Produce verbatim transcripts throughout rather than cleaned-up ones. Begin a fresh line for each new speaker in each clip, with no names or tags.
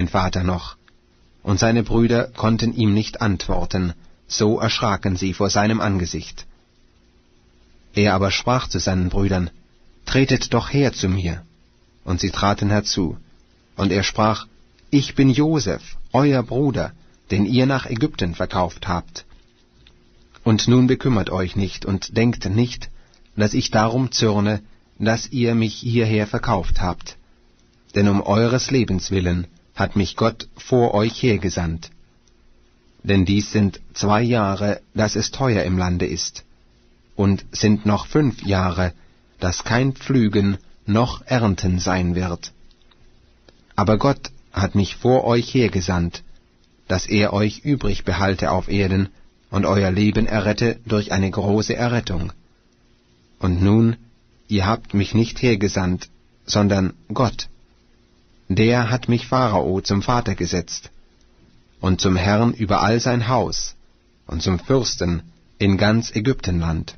den Vater noch. Und seine Brüder konnten ihm nicht antworten, so erschraken sie vor seinem Angesicht. Er aber sprach zu seinen Brüdern, »Tretet doch her zu mir.« Und sie traten herzu. Und er sprach, »Ich bin Josef, euer Bruder, den ihr nach Ägypten verkauft habt. Und nun bekümmert euch nicht und denkt nicht, dass ich darum zürne, dass ihr mich hierher verkauft habt. Denn um eures Lebens willen hat mich Gott vor euch hergesandt. Denn dies sind zwei Jahre, dass es teuer im Lande ist, und sind noch fünf Jahre, dass kein Pflügen noch Ernten sein wird. Aber Gott hat mich vor euch hergesandt, dass er euch übrig behalte auf Erden und euer Leben errette durch eine große Errettung. Und nun, ihr habt mich nicht hergesandt, sondern Gott. Der hat mich Pharao zum Vater gesetzt und zum Herrn über all sein Haus und zum Fürsten in ganz Ägyptenland.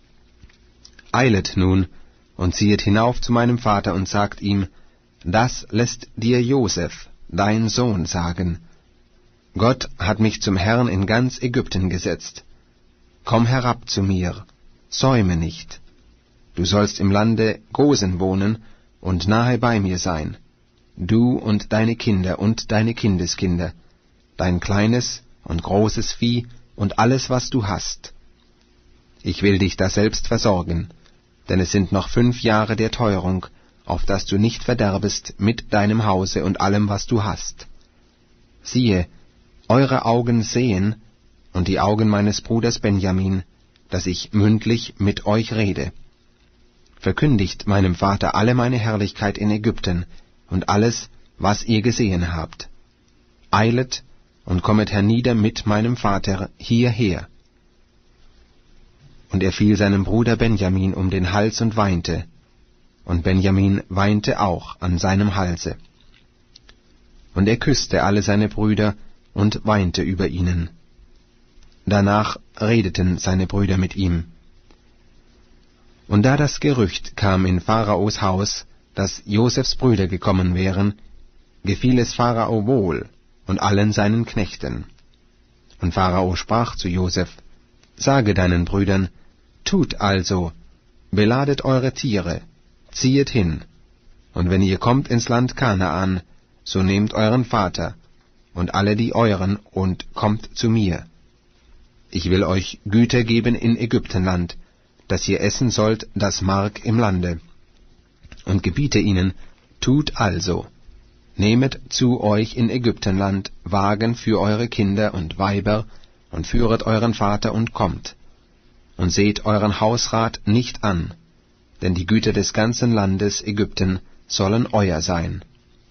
Eilet nun und ziehet hinauf zu meinem Vater und sagt ihm, das lässt dir Josef, dein Sohn, sagen. Gott hat mich zum Herrn in ganz Ägypten gesetzt. Komm herab zu mir, säume nicht. Du sollst im Lande Gosen wohnen und nahe bei mir sein, du und deine Kinder und deine Kindeskinder, dein kleines und großes Vieh und alles, was du hast. Ich will dich daselbst versorgen, denn es sind noch fünf Jahre der Teuerung, auf dass du nicht verderbest mit deinem Hause und allem, was du hast. Siehe, eure Augen sehen, und die Augen meines Bruders Benjamin, dass ich mündlich mit euch rede. Verkündigt meinem Vater alle meine Herrlichkeit in Ägypten und alles, was ihr gesehen habt. Eilet und kommet hernieder mit meinem Vater hierher. Und er fiel seinem Bruder Benjamin um den Hals und weinte, und Benjamin weinte auch an seinem Halse. Und er küsste alle seine Brüder und weinte über ihnen. Danach redeten seine Brüder mit ihm. Und da das Gerücht kam in Pharaos Haus, dass Josefs Brüder gekommen wären, gefiel es Pharao wohl und allen seinen Knechten. Und Pharao sprach zu Josef, sage deinen Brüdern, tut also, beladet eure Tiere, ziehet hin, und wenn ihr kommt ins Land Kanaan, so nehmt euren Vater und alle die euren und kommt zu mir. Ich will euch Güter geben in Ägyptenland, dass ihr essen sollt das Mark im Lande. Und gebiete ihnen, tut also, nehmet zu euch in Ägyptenland Wagen für eure Kinder und Weiber, und führet euren Vater und kommt. Und seht euren Hausrat nicht an, denn die Güter des ganzen Landes Ägypten sollen euer sein.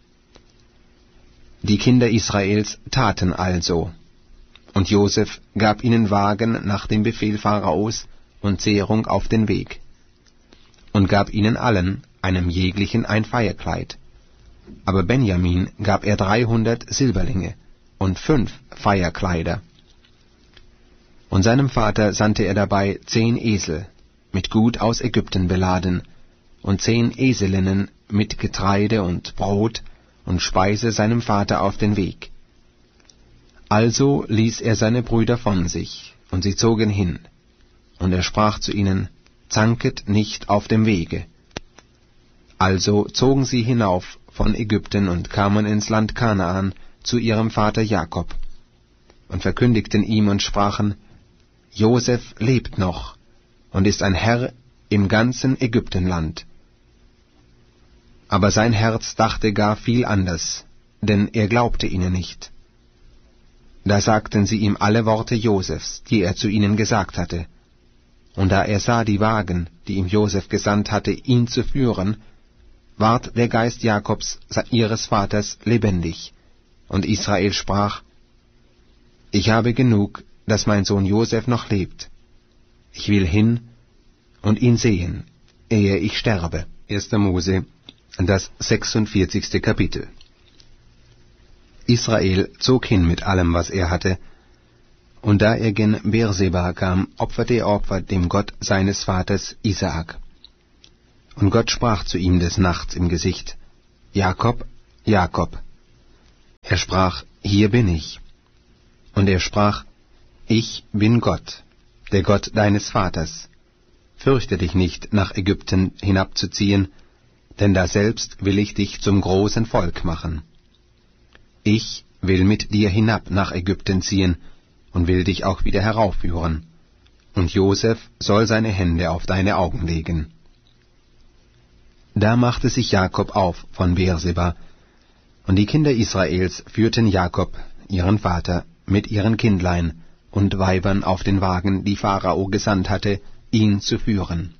Die Kinder Israels taten also, und Josef gab ihnen Wagen nach dem Befehl Pharaos und Zehrung auf den Weg, und gab ihnen allen, einem jeglichen, ein Feierkleid. Aber Benjamin gab er dreihundert Silberlinge und fünf Feierkleider. Und seinem Vater sandte er dabei zehn Esel, mit Gut aus Ägypten beladen, und zehn Eselinnen mit Getreide und Brot und Speise seinem Vater auf den Weg. Also ließ er seine Brüder von sich, und sie zogen hin. Und er sprach zu ihnen, zanket nicht auf dem Wege. Also zogen sie hinauf von Ägypten und kamen ins Land Kanaan zu ihrem Vater Jakob, und verkündigten ihm und sprachen, Josef lebt noch und ist ein Herr im ganzen Ägyptenland. Aber sein Herz dachte gar viel anders, denn er glaubte ihnen nicht. Da sagten sie ihm alle Worte Josefs, die er zu ihnen gesagt hatte. Und da er sah die Wagen, die ihm Josef gesandt hatte, ihn zu führen, ward der Geist Jakobs, ihres Vaters, lebendig, und Israel sprach, ich habe genug, dass mein Sohn Josef noch lebt. Ich will hin und ihn sehen, ehe ich sterbe. erster Mose, das sechsundvierzigste Kapitel. Israel zog hin mit allem, was er hatte, und da er gen Beerseba kam, opferte er Opfer dem Gott seines Vaters Isaak. Und Gott sprach zu ihm des Nachts im Gesicht, Jakob, Jakob. Er sprach, hier bin ich. Und er sprach, ich bin Gott, der Gott deines Vaters. Fürchte dich nicht, nach Ägypten hinabzuziehen, denn daselbst will ich dich zum großen Volk machen. Ich will mit dir hinab nach Ägypten ziehen und will dich auch wieder heraufführen. Und Josef soll seine Hände auf deine Augen legen. Da machte sich Jakob auf von Beerseba, und die Kinder Israels führten Jakob, ihren Vater, mit ihren Kindlein und Weibern auf den Wagen, die Pharao gesandt hatte, ihn zu führen.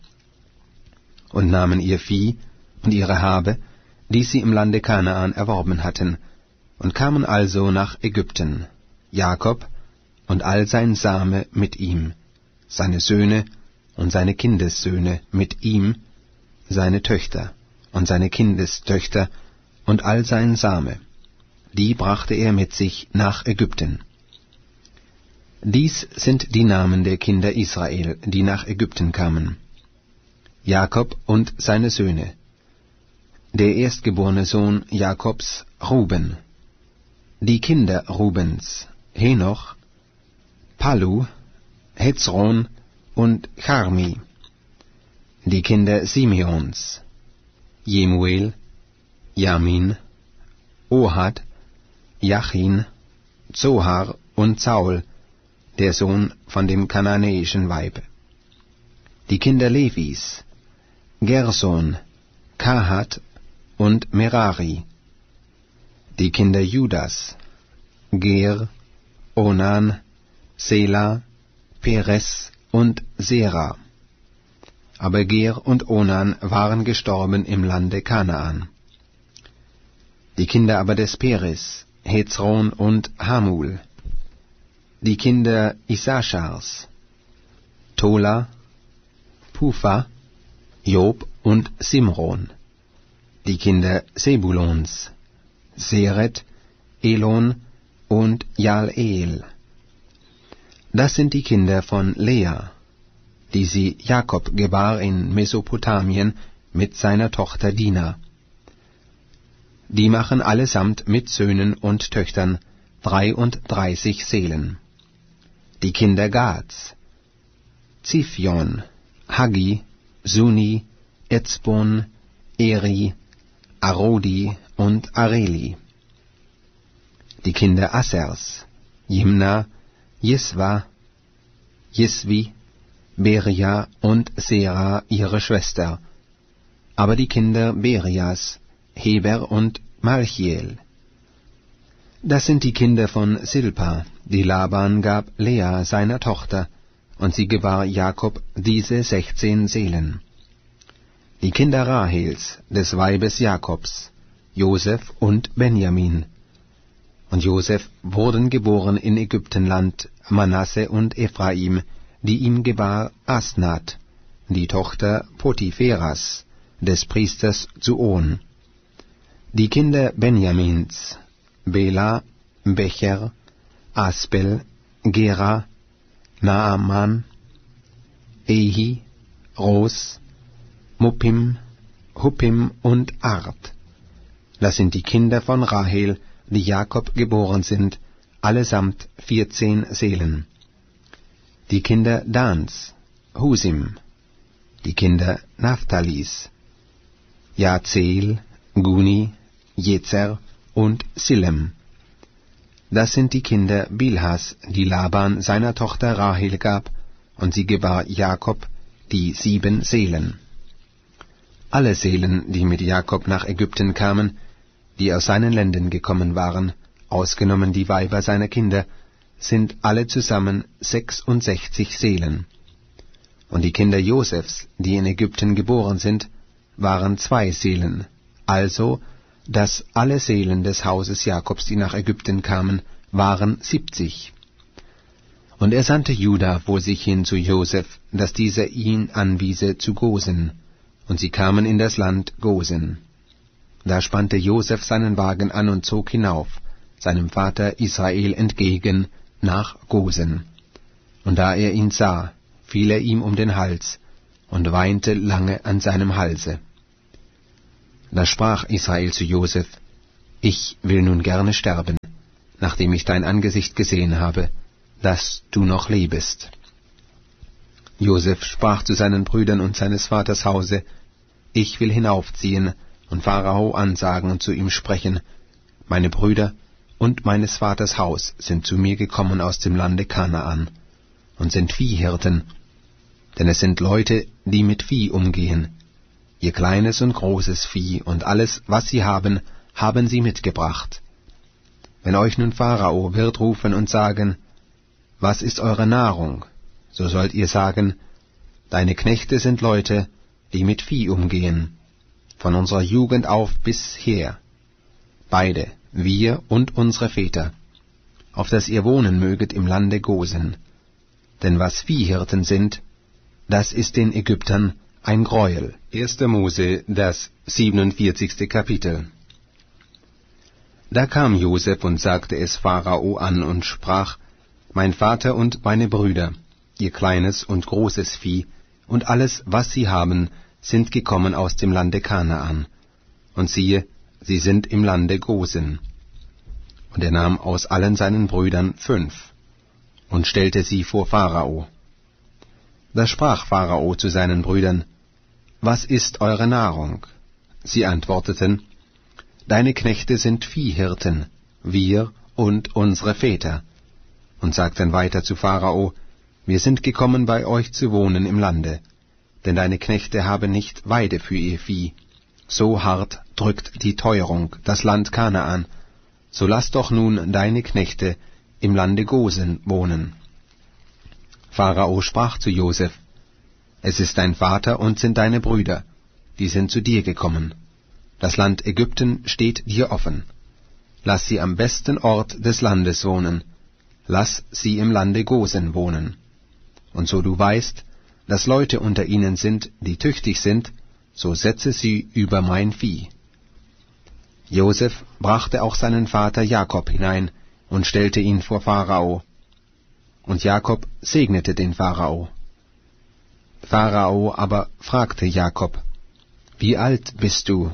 Und nahmen ihr Vieh und ihre Habe, die sie im Lande Kanaan erworben hatten, und kamen also nach Ägypten, Jakob und all sein Same mit ihm, seine Söhne und seine Kindessöhne mit ihm, seine Töchter und seine Kindestöchter und all sein Same, die brachte er mit sich nach Ägypten. Dies sind die Namen der Kinder Israel, die nach Ägypten kamen. Jakob und seine Söhne. Der erstgeborene Sohn Jakobs, Ruben. Die Kinder Rubens, Henoch, Pallu, Hezron und Charmi. Die Kinder Simeons, Jemuel, Jamin, Ohad, Jachin, Zohar und Saul, der Sohn von dem kananäischen Weib. Die Kinder Levis, Gerson, Kahat und Merari. Die Kinder Judas, Ger, Onan, Sela, Peres und Sera. Aber Ger und Onan waren gestorben im Lande Kanaan. Die Kinder aber des Peres, Hezron und Hamul. Die Kinder Issachars, Tola, Pufa, Job und Simron. Die Kinder Sebulons, Seret, Elon und Jaleel. Das sind die Kinder von Lea, die sie Jakob gebar in Mesopotamien mit seiner Tochter Dina. Die machen allesamt mit Söhnen und Töchtern dreiunddreißig Seelen. Die Kinder Gads, Ziphion, Haggi, Suni, Etzbon, Eri, Arodi und Areli. Die Kinder Assers, Jimna, Jiswa, Jiswi, Beria und Sera ihre Schwester, aber die Kinder Berias, Heber und Malchiel. Das sind die Kinder von Silpa, die Laban gab Lea seiner Tochter, und sie gebar Jakob diese sechzehn Seelen. Die Kinder Rahels, des Weibes Jakobs, Josef und Benjamin. Und Josef wurden geboren in Ägyptenland Manasse und Ephraim, die ihm gebar Asnath, die Tochter Potipheras, des Priesters Zuon. Die Kinder Benjamins, Bela, Becher, Aspel, Gera, Naaman, Ehi, Ros, Muppim, Huppim und Ard. Das sind die Kinder von Rahel, die Jakob geboren sind, allesamt vierzehn Seelen. Die Kinder Dans, Husim. Die Kinder Naphtalis, Jahzeel, Guni, Jezer und Silem. Das sind die Kinder Bilhas, die Laban seiner Tochter Rahel gab, und sie gebar Jakob die sieben Seelen. Alle Seelen, die mit Jakob nach Ägypten kamen, die aus seinen Ländern gekommen waren, ausgenommen die Weiber seiner Kinder, sind alle zusammen sechsundsechzig Seelen. Und die Kinder Josefs, die in Ägypten geboren sind, waren zwei Seelen, also, dass alle Seelen des Hauses Jakobs, die nach Ägypten kamen, waren siebzig. Und er sandte Juda vor sich hin zu Josef, dass dieser ihn anwiese zu Gosen, und sie kamen in das Land Gosen. Da spannte Josef seinen Wagen an und zog hinauf, seinem Vater Israel entgegen, nach Gosen. Und da er ihn sah, fiel er ihm um den Hals und weinte lange an seinem Halse. Da sprach Israel zu Josef: Ich will nun gerne sterben, nachdem ich dein Angesicht gesehen habe, dass du noch lebest. Josef sprach zu seinen Brüdern und seines Vaters Hause, ich will hinaufziehen und Pharao ansagen und zu ihm sprechen, meine Brüder und meines Vaters Haus sind zu mir gekommen aus dem Lande Kanaan und sind Viehhirten, denn es sind Leute, die mit Vieh umgehen. Ihr kleines und großes Vieh und alles, was sie haben, haben sie mitgebracht. Wenn euch nun Pharao wird rufen und sagen, was ist eure Nahrung? So sollt ihr sagen, deine Knechte sind Leute, die mit Vieh umgehen, von unserer Jugend auf bisher, beide, wir und unsere Väter, auf dass ihr wohnen möget im Lande Gosen. Denn was Viehhirten sind, das ist den Ägyptern ein Greuel. erster Mose, das siebenundvierzigste Kapitel. Da kam Josef und sagte es Pharao an und sprach, mein Vater und meine Brüder, ihr kleines und großes Vieh und alles, was sie haben, sind gekommen aus dem Lande Kanaan. Und siehe, sie sind im Lande Gosen. Und er nahm aus allen seinen Brüdern fünf und stellte sie vor Pharao. Da sprach Pharao zu seinen Brüdern, was ist eure Nahrung? Sie antworteten, deine Knechte sind Viehhirten, wir und unsere Väter. Und sagten weiter zu Pharao, wir sind gekommen, bei euch zu wohnen im Lande, denn deine Knechte haben nicht Weide für ihr Vieh. So hart drückt die Teuerung das Land Kanaan, so lass doch nun deine Knechte im Lande Gosen wohnen. Pharao sprach zu Josef, es ist dein Vater und sind deine Brüder, die sind zu dir gekommen. Das Land Ägypten steht dir offen. Lass sie am besten Ort des Landes wohnen, lass sie im Lande Gosen wohnen. Und so du weißt, dass Leute unter ihnen sind, die tüchtig sind, so setze sie über mein Vieh. Josef brachte auch seinen Vater Jakob hinein und stellte ihn vor Pharao. Und Jakob segnete den Pharao. Pharao aber fragte Jakob, wie alt bist du?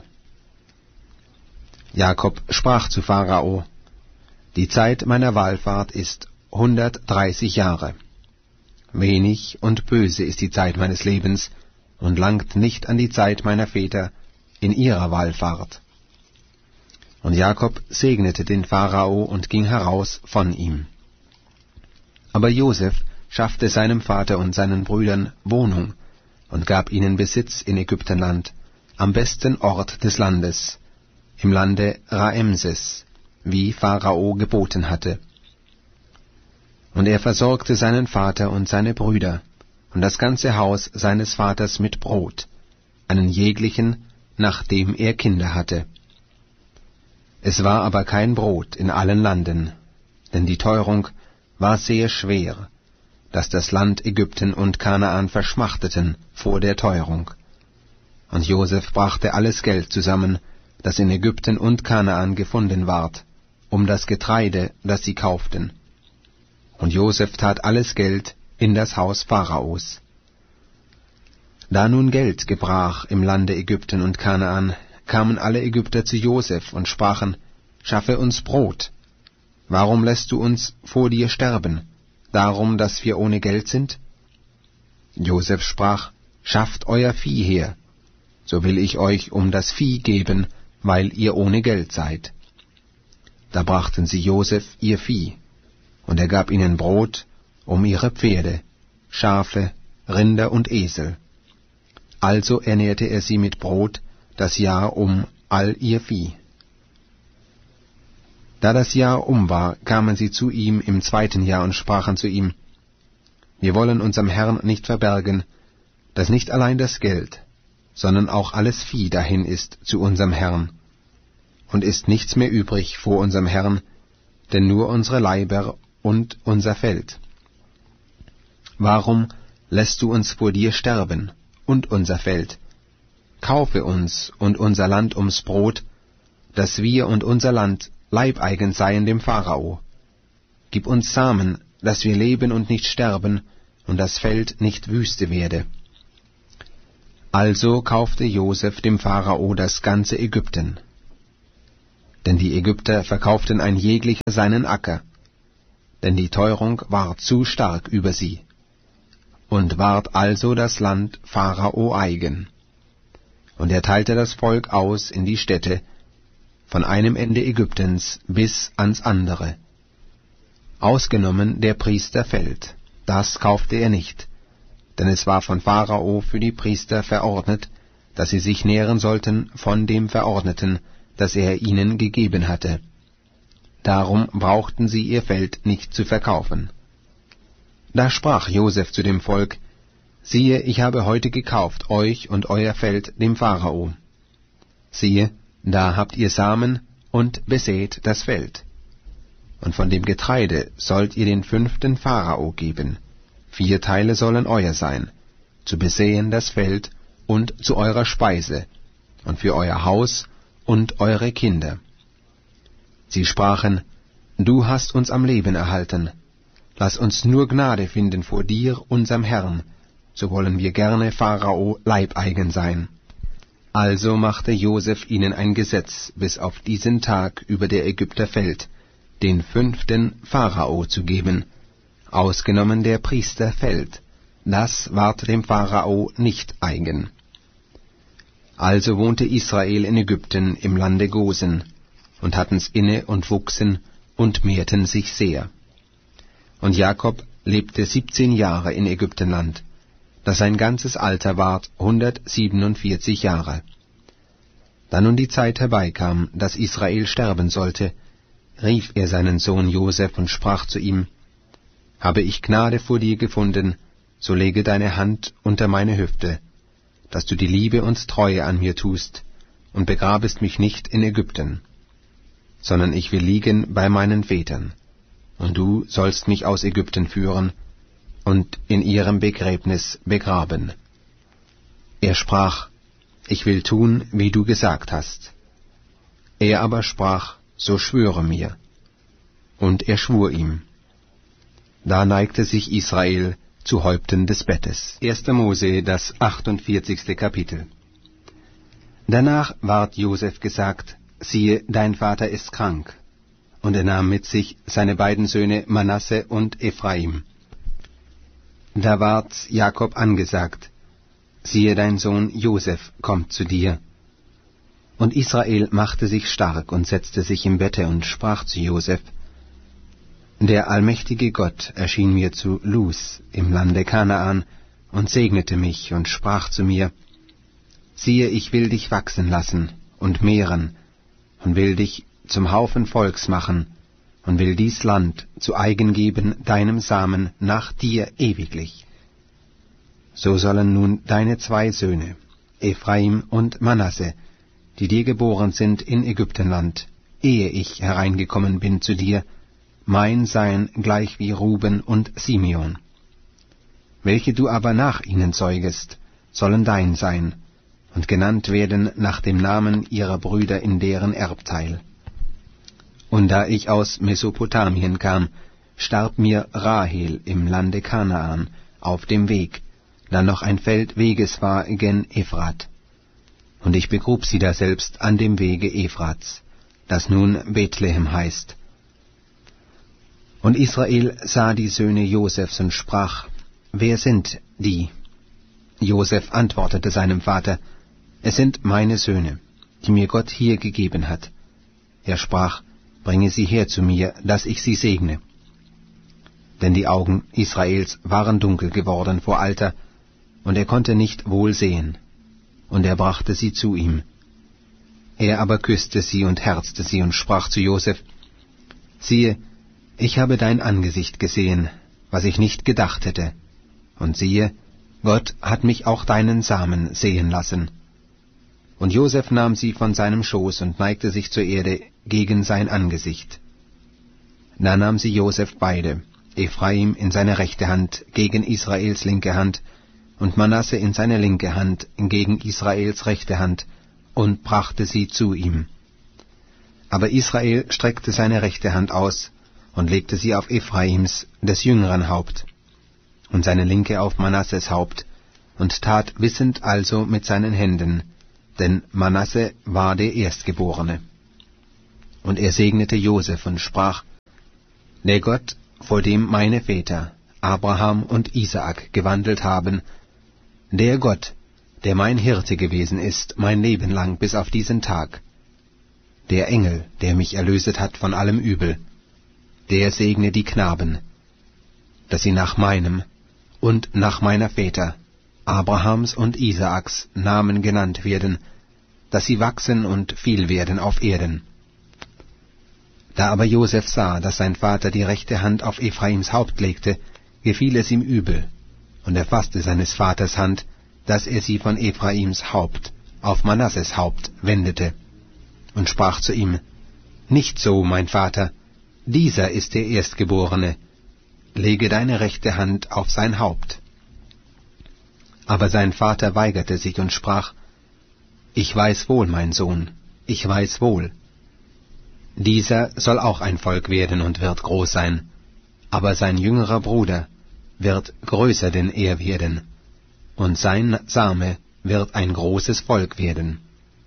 Jakob sprach zu Pharao, die Zeit meiner Wallfahrt ist hundertdreißig Jahre. Wenig und böse ist die Zeit meines Lebens und langt nicht an die Zeit meiner Väter in ihrer Wallfahrt. Und Jakob segnete den Pharao und ging heraus von ihm. Aber Josef schaffte seinem Vater und seinen Brüdern Wohnung und gab ihnen Besitz in Ägyptenland, am besten Ort des Landes, im Lande Raemses, wie Pharao geboten hatte. Und er versorgte seinen Vater und seine Brüder und das ganze Haus seines Vaters mit Brot, einen jeglichen, nachdem er Kinder hatte. Es war aber kein Brot in allen Landen, denn die Teuerung war sehr schwer, dass das Land Ägypten und Kanaan verschmachteten vor der Teuerung. Und Josef brachte alles Geld zusammen, das in Ägypten und Kanaan gefunden ward, um das Getreide, das sie kauften. Und Josef tat alles Geld in das Haus Pharaos. Da nun Geld gebrach im Lande Ägypten und Kanaan, kamen alle Ägypter zu Josef und sprachen, schaffe uns Brot. Warum lässt du uns vor dir sterben, darum, dass wir ohne Geld sind? Josef sprach, schafft euer Vieh her, so will ich euch um das Vieh geben, weil ihr ohne Geld seid. Da brachten sie Josef ihr Vieh, und er gab ihnen Brot um ihre Pferde, Schafe, Rinder und Esel. Also ernährte er sie mit Brot das Jahr um all ihr Vieh. Da das Jahr um war, kamen sie zu ihm im zweiten Jahr und sprachen zu ihm, wir wollen unserem Herrn nicht verbergen, dass nicht allein das Geld, sondern auch alles Vieh dahin ist zu unserem Herrn, und ist nichts mehr übrig vor unserem Herrn, denn nur unsere Leiber und unser Feld. Warum lässt du uns vor dir sterben und unser Feld? Kaufe uns und unser Land ums Brot, dass wir und unser Land leibeigen seien dem Pharao. Gib uns Samen, dass wir leben und nicht sterben, und das Feld nicht Wüste werde. Also kaufte Josef dem Pharao das ganze Ägypten. Denn die Ägypter verkauften ein jeglicher seinen Acker, denn die Teuerung war zu stark über sie. Und ward also das Land Pharao eigen. Und er teilte das Volk aus in die Städte, von einem Ende Ägyptens bis ans andere. Ausgenommen der Priester Feld, das kaufte er nicht, denn es war von Pharao für die Priester verordnet, dass sie sich nähren sollten von dem Verordneten, das er ihnen gegeben hatte. Darum brauchten sie ihr Feld nicht zu verkaufen. Da sprach Joseph zu dem Volk: Siehe, ich habe heute gekauft euch und euer Feld dem Pharao. Siehe, da habt ihr Samen und besät das Feld. Und von dem Getreide sollt ihr den fünften Pharao geben. Vier Teile sollen euer sein, zu besehen das Feld und zu eurer Speise, und für euer Haus und eure Kinder. Sie sprachen: Du hast uns am Leben erhalten. Lass uns nur Gnade finden vor dir, unserem Herrn, so wollen wir gerne Pharao Leibeigen sein. Also machte Joseph ihnen ein Gesetz bis auf diesen Tag über der Ägypter Feld, den fünften Pharao zu geben, ausgenommen der Priester Feld, das ward dem Pharao nicht eigen. Also wohnte Israel in Ägypten im Lande Gosen, und hatten's inne und wuchsen und mehrten sich sehr. Und Jakob lebte siebzehn Jahre in Ägyptenland, das sein ganzes Alter ward hundertsiebenundvierzig Jahre. Da nun die Zeit herbeikam, dass Israel sterben sollte, rief er seinen Sohn Joseph und sprach zu ihm: Habe ich Gnade vor dir gefunden, so lege deine Hand unter meine Hüfte, dass du die Liebe und Treue an mir tust, und begrabest mich nicht in Ägypten, sondern ich will liegen bei meinen Vätern, und du sollst mich aus Ägypten führen und in ihrem Begräbnis begraben. Er sprach: Ich will tun, wie du gesagt hast. Er aber sprach: So schwöre mir. Und er schwur ihm. Da neigte sich Israel zu Häupten des Bettes. erster Mose, das achtundvierzigste Kapitel. Danach ward Joseph gesagt: Siehe, dein Vater ist krank. Und er nahm mit sich seine beiden Söhne Manasse und Ephraim. Da ward Jakob angesagt: Siehe, dein Sohn Joseph kommt zu dir. Und Israel machte sich stark und setzte sich im Bette und sprach zu Joseph: Der allmächtige Gott erschien mir zu Luz im Lande Kanaan und segnete mich und sprach zu mir: Siehe, ich will dich wachsen lassen und mehren und will dich zum Haufen Volks machen und will dies Land zu eigen geben deinem Samen nach dir ewiglich. So sollen nun deine zwei Söhne, Ephraim und Manasse, die dir geboren sind in Ägyptenland, ehe ich hereingekommen bin zu dir, mein sein gleich wie Ruben und Simeon. Welche du aber nach ihnen zeugest, sollen dein sein, und genannt werden nach dem Namen ihrer Brüder in deren Erbteil. Und da ich aus Mesopotamien kam, starb mir Rahel im Lande Kanaan auf dem Weg, da noch ein Feld Weges war gen Ephrat. Und ich begrub sie daselbst an dem Wege Ephrats, das nun Bethlehem heißt. Und Israel sah die Söhne Josefs und sprach: Wer sind die? Joseph antwortete seinem Vater: Es sind meine Söhne, die mir Gott hier gegeben hat. Er sprach: Bringe sie her zu mir, dass ich sie segne. Denn die Augen Israels waren dunkel geworden vor Alter, und er konnte nicht wohl sehen. Und er brachte sie zu ihm. Er aber küßte sie und herzte sie und sprach zu Joseph: Siehe, ich habe dein Angesicht gesehen, was ich nicht gedacht hätte. Und siehe, Gott hat mich auch deinen Samen sehen lassen. Und Joseph nahm sie von seinem Schoß und neigte sich zur Erde gegen sein Angesicht. Da nahm sie Joseph beide, Ephraim in seine rechte Hand gegen Israels linke Hand, und Manasse in seine linke Hand gegen Israels rechte Hand, und brachte sie zu ihm. Aber Israel streckte seine rechte Hand aus und legte sie auf Ephraims, des jüngeren Haupt, und seine linke auf Manasses Haupt, und tat wissend also mit seinen Händen, denn Manasse war der Erstgeborene. Und er segnete Josef und sprach: Der Gott, vor dem meine Väter, Abraham und Isaak, gewandelt haben, der Gott, der mein Hirte gewesen ist, mein Leben lang bis auf diesen Tag, der Engel, der mich erlöset hat von allem Übel, der segne die Knaben, dass sie nach meinem und nach meiner Väter, Abrahams und Isaaks, Namen genannt werden, dass sie wachsen und viel werden auf Erden. Da aber Josef sah, dass sein Vater die rechte Hand auf Ephraims Haupt legte, gefiel es ihm übel, und er fasste seines Vaters Hand, dass er sie von Ephraims Haupt auf Manasses Haupt wendete, und sprach zu ihm: Nicht so, mein Vater, dieser ist der Erstgeborene, lege deine rechte Hand auf sein Haupt. Aber sein Vater weigerte sich und sprach: Ich weiß wohl, mein Sohn, ich weiß wohl. Dieser soll auch ein Volk werden und wird groß sein, aber sein jüngerer Bruder wird größer denn er werden, und sein Same wird ein großes Volk werden.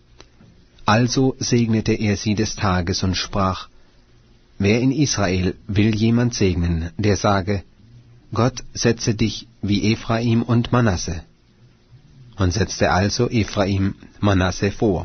Also segnete er sie des Tages und sprach: Wer in Israel will jemand segnen, der sage: Gott setze dich wie Ephraim und Manasse. Und setzte also Ephraim Manasse vor.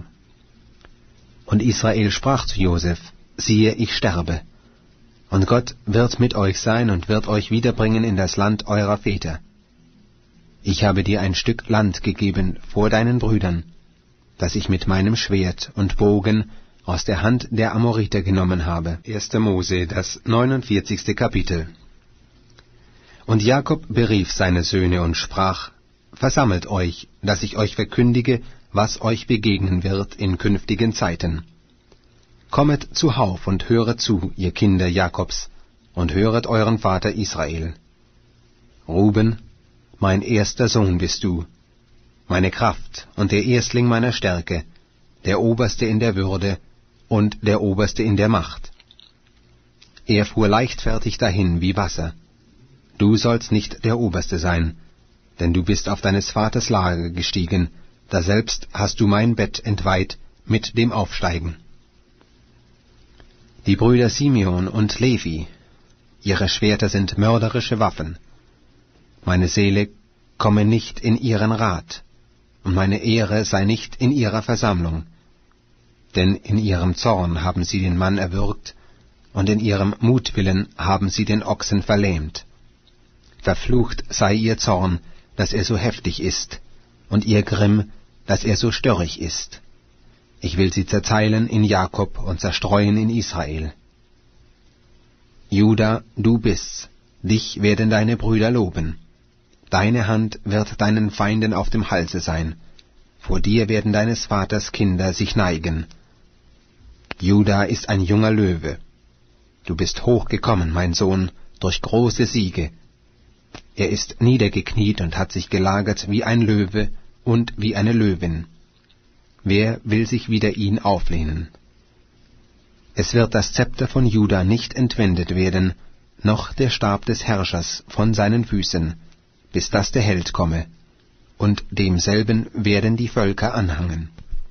Und Israel sprach zu Josef: Siehe, ich sterbe, und Gott wird mit euch sein und wird euch wiederbringen in das Land eurer Väter. Ich habe dir ein Stück Land gegeben vor deinen Brüdern, das ich mit meinem Schwert und Bogen aus der Hand der Amoriter genommen habe. erster Mose, das neunundvierzigste Kapitel. Und Jakob berief seine Söhne und sprach: Versammelt euch, dass ich euch verkündige, was euch begegnen wird in künftigen Zeiten. Kommet zuhauf und höret zu, ihr Kinder Jakobs, und höret euren Vater Israel. Ruben, mein erster Sohn bist du, meine Kraft und der Erstling meiner Stärke, der Oberste in der Würde und der Oberste in der Macht. Er fuhr leichtfertig dahin wie Wasser. Du sollst nicht der Oberste sein, denn du bist auf deines Vaters Lager gestiegen, daselbst hast du mein Bett entweiht mit dem Aufsteigen. Die Brüder Simeon und Levi, ihre Schwerter sind mörderische Waffen. Meine Seele komme nicht in ihren Rat, und meine Ehre sei nicht in ihrer Versammlung. Denn in ihrem Zorn haben sie den Mann erwürgt, und in ihrem Mutwillen haben sie den Ochsen verlähmt. Verflucht sei ihr Zorn, dass er so heftig ist, und ihr Grimm, dass er so störrig ist. Ich will sie zerteilen in Jakob und zerstreuen in Israel. Juda, du bist's, dich werden deine Brüder loben. Deine Hand wird deinen Feinden auf dem Halse sein, vor dir werden deines Vaters Kinder sich neigen. Juda ist ein junger Löwe. Du bist hochgekommen, mein Sohn, durch große Siege. Er ist niedergekniet und hat sich gelagert wie ein Löwe und wie eine Löwin. Wer will sich wider ihn auflehnen? Es wird das Zepter von Juda nicht entwendet werden, noch der Stab des Herrschers von seinen Füßen, bis dass der Held komme, und demselben werden die Völker anhangen.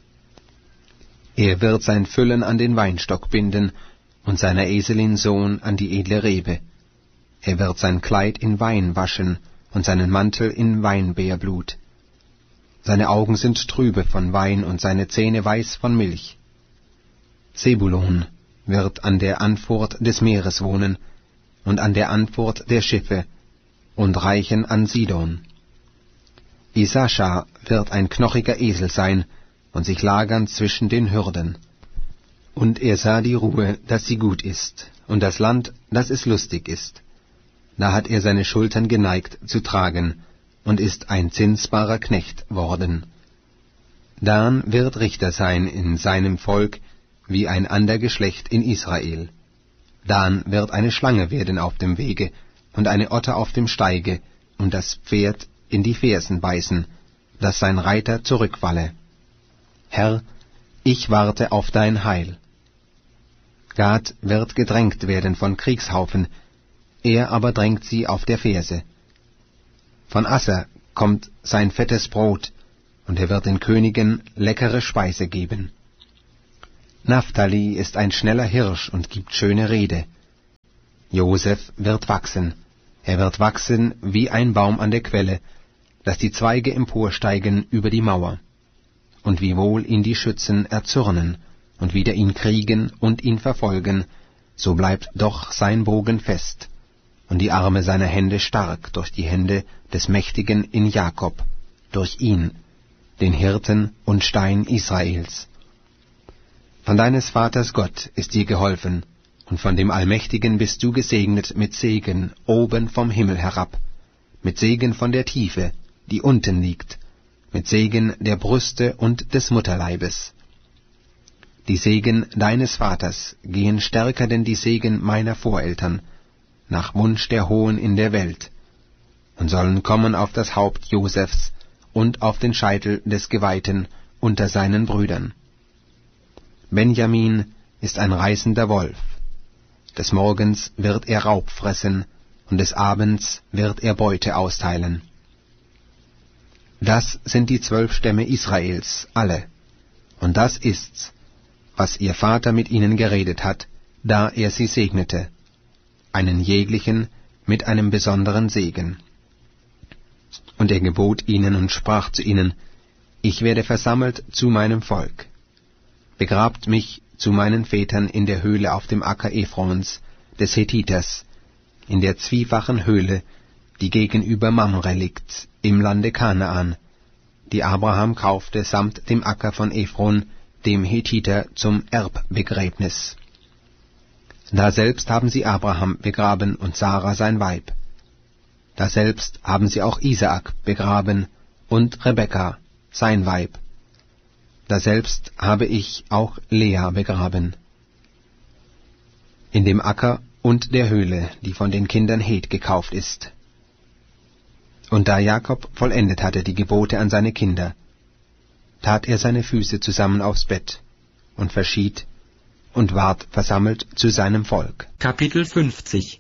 Er wird sein Füllen an den Weinstock binden und seiner Eselin Sohn an die edle Rebe. Er wird sein Kleid in Wein waschen und seinen Mantel in Weinbeerblut. Seine Augen sind trübe von Wein und seine Zähne weiß von Milch. Zebulon wird an der Anfurt des Meeres wohnen und an der Anfurt der Schiffe und Reichen an Sidon. Isaschar wird ein knochiger Esel sein und sich lagern zwischen den Hürden. Und er sah die Ruhe, dass sie gut ist, und das Land, dass es lustig ist. Da hat er seine Schultern geneigt zu tragen, und ist ein zinsbarer Knecht worden. Dan wird Richter sein in seinem Volk, wie ein ander Geschlecht in Israel. Dan wird eine Schlange werden auf dem Wege, und eine Otter auf dem Steige, und das Pferd in die Fersen beißen, dass sein Reiter zurückfalle. Herr, ich warte auf dein Heil. Gad wird gedrängt werden von Kriegshaufen, er aber drängt sie auf der Ferse. Von Asser kommt sein fettes Brot, und er wird den Königen leckere Speise geben. Naphtali ist ein schneller Hirsch und gibt schöne Rede. Josef wird wachsen, er wird wachsen wie ein Baum an der Quelle, dass die Zweige emporsteigen über die Mauer. Und wie wohl ihn die Schützen erzürnen und wieder ihn kriegen und ihn verfolgen, so bleibt doch sein Bogen fest und die Arme seiner Hände stark durch die Hände des Mächtigen in Jakob, durch ihn, den Hirten und Stein Israels. Von deines Vaters Gott ist dir geholfen, und von dem Allmächtigen bist du gesegnet mit Segen oben vom Himmel herab, mit Segen von der Tiefe, die unten liegt, mit Segen der Brüste und des Mutterleibes. Die Segen deines Vaters gehen stärker denn die Segen meiner Voreltern, nach Wunsch der Hohen in der Welt, und sollen kommen auf das Haupt Josefs und auf den Scheitel des Geweihten unter seinen Brüdern. Benjamin ist ein reißender Wolf. Des Morgens wird er Raub fressen, und des Abends wird er Beute austeilen. Das sind die zwölf Stämme Israels, alle, und das ist's, was ihr Vater mit ihnen geredet hat, da er sie segnete, einen jeglichen mit einem besonderen Segen. Und er gebot ihnen und sprach zu ihnen, ich werde versammelt zu meinem Volk. Begrabt mich zu meinen Vätern in der Höhle auf dem Acker Ephrons, des Hethiters, in der zwiefachen Höhle, die gegenüber Mamre liegt, im Lande Kanaan, die Abraham kaufte samt dem Acker von Ephron, dem Hethiter, zum Erbbegräbnis. Daselbst haben sie Abraham begraben und Sarah sein Weib. Daselbst haben sie auch Isaak begraben und Rebekka, sein Weib. Daselbst habe ich auch Lea begraben. In dem Acker und der Höhle, die von den Kindern Het gekauft ist. Und da Jakob vollendet hatte die Gebote an seine Kinder, tat er seine Füße zusammen aufs Bett und verschied und ward versammelt zu seinem Volk.
Kapitel fünfzig.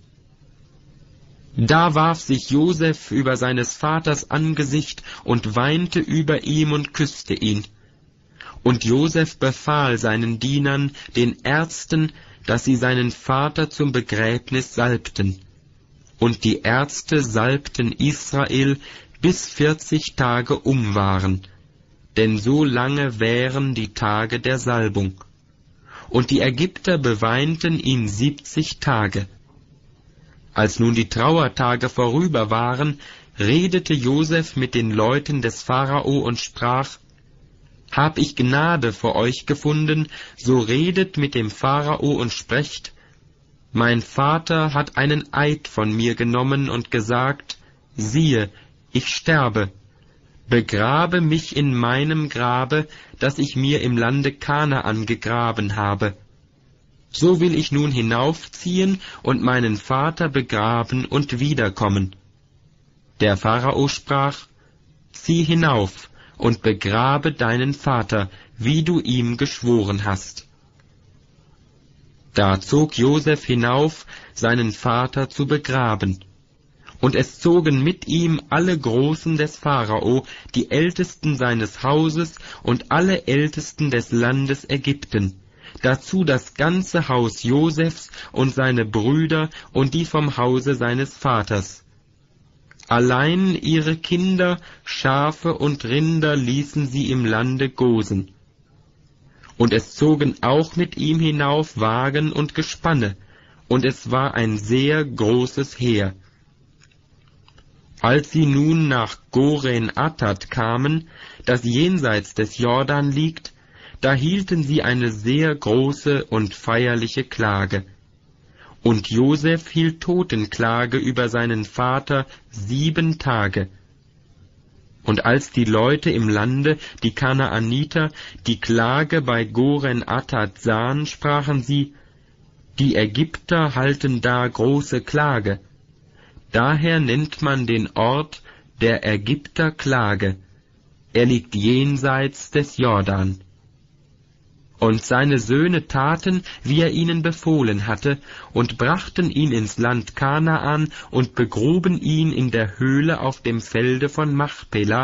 Da warf sich Josef über seines Vaters Angesicht und weinte über ihm und küsste ihn. Und Josef befahl seinen Dienern, den Ärzten, dass sie seinen Vater zum Begräbnis salbten. Und die Ärzte salbten Israel, bis vierzig Tage um waren, denn so lange wären die Tage der Salbung. Und die Ägypter beweinten ihn siebzig Tage. Als nun die Trauertage vorüber waren, redete Josef mit den Leuten des Pharao und sprach, Hab ich Gnade vor euch gefunden, so redet mit dem Pharao und sprecht, mein Vater hat einen Eid von mir genommen und gesagt, siehe, ich sterbe, begrabe mich in meinem Grabe, das ich mir im Lande Kanaan gegraben habe. So will ich nun hinaufziehen und meinen Vater begraben und wiederkommen. Der Pharao sprach, zieh hinauf und begrabe deinen Vater, wie du ihm geschworen hast. Da zog Josef hinauf, seinen Vater zu begraben. Und es zogen mit ihm alle Großen des Pharao, die Ältesten seines Hauses und alle Ältesten des Landes Ägypten, dazu das ganze Haus Josefs und seine Brüder und die vom Hause seines Vaters. Allein ihre Kinder, Schafe und Rinder ließen sie im Lande Gosen. Und es zogen auch mit ihm hinauf Wagen und Gespanne, und es war ein sehr großes Heer. Als sie nun nach Goren-Attat kamen, das jenseits des Jordan liegt, da hielten sie eine sehr große und feierliche Klage. Und Josef hielt Totenklage über seinen Vater sieben Tage. Und als die Leute im Lande, die Kanaaniter, die Klage bei Goren-Attat sahen, sprachen sie, die Ägypter halten da große Klage. Daher nennt man den Ort der Ägypter Klage. Er liegt jenseits des Jordan. Und seine Söhne taten, wie er ihnen befohlen hatte, und brachten ihn ins Land Kanaan und begruben ihn in der Höhle auf dem Felde von Machpelah,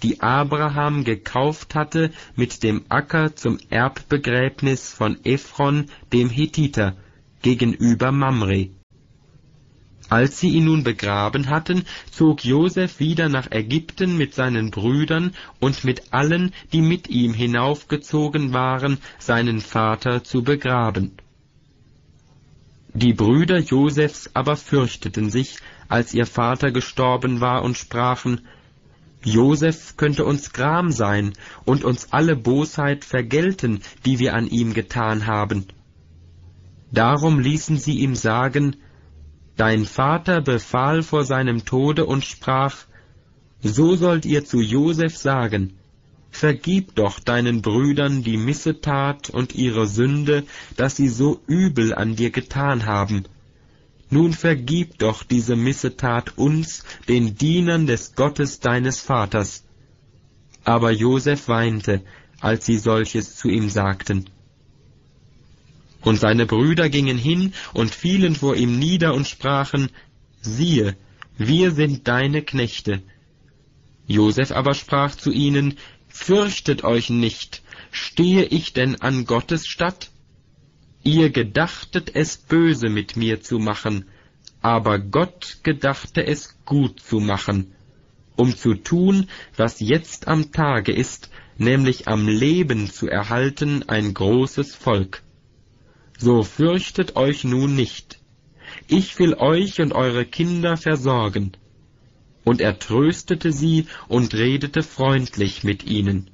die Abraham gekauft hatte mit dem Acker zum Erbbegräbnis von Ephron, dem Hethiter, gegenüber Mamre. Als sie ihn nun begraben hatten, zog Josef wieder nach Ägypten mit seinen Brüdern und mit allen, die mit ihm hinaufgezogen waren, seinen Vater zu begraben. Die Brüder Josefs aber fürchteten sich, als ihr Vater gestorben war, und sprachen: Josef könnte uns Gram sein und uns alle Bosheit vergelten, die wir an ihm getan haben. Darum ließen sie ihm sagen: Dein Vater befahl vor seinem Tode und sprach: So sollt ihr zu Josef sagen: Vergib doch deinen Brüdern die Missetat und ihre Sünde, dass sie so übel an dir getan haben. Nun vergib doch diese Missetat uns, den Dienern des Gottes deines Vaters. Aber Josef weinte, als sie solches zu ihm sagten. Und seine Brüder gingen hin und fielen vor ihm nieder und sprachen: Siehe, wir sind deine Knechte. Josef aber sprach zu ihnen: Fürchtet euch nicht, stehe ich denn an Gottes statt? Ihr gedachtet es böse mit mir zu machen, aber Gott gedachte es gut zu machen, um zu tun, was jetzt am Tage ist, nämlich am Leben zu erhalten ein großes Volk. So fürchtet euch nun nicht. Ich will euch und eure Kinder versorgen. Und er tröstete sie und redete freundlich mit ihnen.